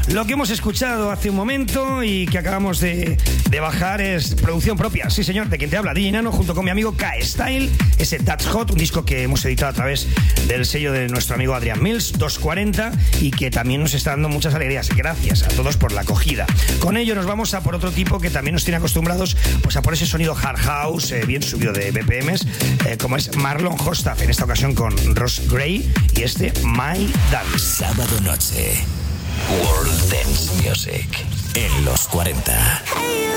Lo que hemos escuchado hace un momento y que acabamos de bajar es producción propia, sí señor, de quien te habla, DJ Nano, junto con mi amigo K-Style, ese That's Hot, un disco que hemos editado a través del sello de nuestro amigo Adrián Mills, 240, y que también nos está dando muchas alegrías. Gracias a todos por la acogida. Con ello nos vamos a por otro tipo que también nos tiene acostumbrados pues a por ese sonido hard house, bien subido de BPMs, como es Marlon Hostaff, en esta ocasión con Ross Gray y este My Dance. Sábado noche, World Dance Music en los 40.